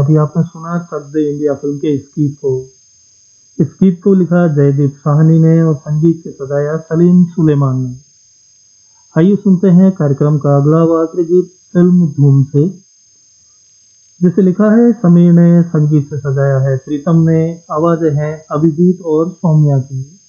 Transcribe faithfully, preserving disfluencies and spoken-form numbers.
अभी आपने सुना चक दे इंडिया फिल्म के इस गीत को। इस गीत को लिखा जयदीप साहनी ने और संगीत के सजाया सलीम सुलेमान ने। आइए सुनते हैं कार्यक्रम का अगला व आखिरी गीत फिल्म धूम से, जिसे लिखा है समीर ने, संगीत से सजाया है प्रीतम ने, आवाजें हैं अभिजीत और सौम्या की।